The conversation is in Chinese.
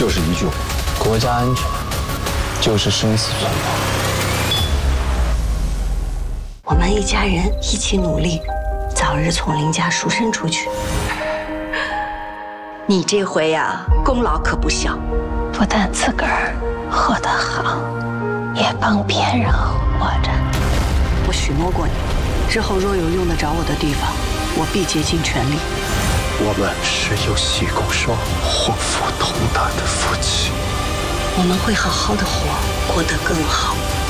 就是一句话：国家安全就是生死存亡。 我们一家人一起努力，早日从林家赎身出去。你这回呀，功劳可不小， 不但自个儿活得好，也帮别人活着。 我许诺过你，日后若有用得着我的地方，我必竭尽全力。 我们是有喜共双、祸福同担的夫妻。 我们会好好的活，过得更好。